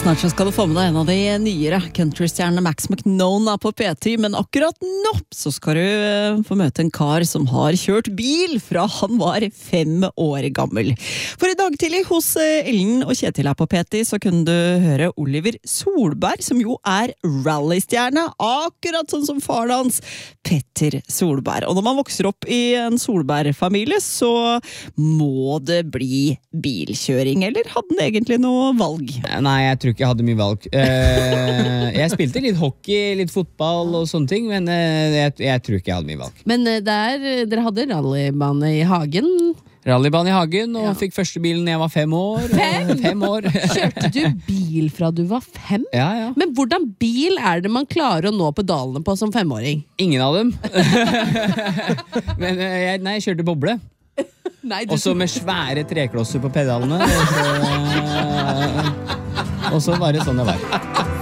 Snart så skal du få med deg en av de nyere countrystjernene Max McNone på P10, men akkurat nå så skal du få møte en kar som har kjørt bil fra han var 5 år gammel. For i dag tidlig hos Ellen og Kjetil her på P10 så kunne du høre Oliver Solberg, som jo er rallystjerne, akkurat sånn som faren hans, Petter Solberg. Og når man vokser opp i en Solberg-familie, så må det bli bilkjøring, eller hadde han egentlig noe valg? Nei, jeg tror ikke jeg hadde mye valg. Jeg spilte litt hockey, litt fotball og sånne ting, men jeg tror ikke jeg hadde mye valg. Men dere hadde rallybane i hagen? Rallybane i hagen, og fikk første bilen da jeg var 5 år. 5 år. Kjørte du bil fra du var 5? Ja. Men hvordan bil er det man klarer å nå pedalene på som 5-åring? Ingen av dem. Men jeg kjørte boble. Også med svære treklosser på pedalene. Og så var det sånn det var.